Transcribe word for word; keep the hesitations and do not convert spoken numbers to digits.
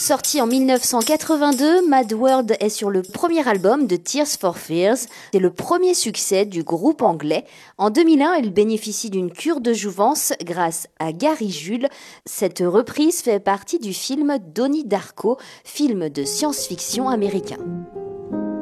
Sortie en mille neuf cent quatre-vingt-deux, Mad World est sur le premier album de Tears for Fears. C'est le premier succès du groupe anglais. En deux mille un, elle bénéficie d'une cure de jouvence grâce à Gary Jules. Cette reprise fait partie du film Donnie Darko, film de science-fiction américain.